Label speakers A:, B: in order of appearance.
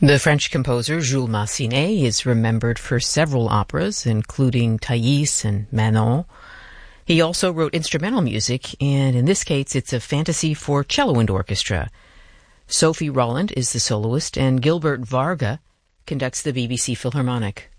A: The French composer Jules Massenet is remembered for several operas, including Thais and Manon. He also wrote instrumental music, and in this case it's a fantasy for cello and orchestra. Sophie Rolland is the soloist, and Gilbert Varga conducts the BBC Philharmonic.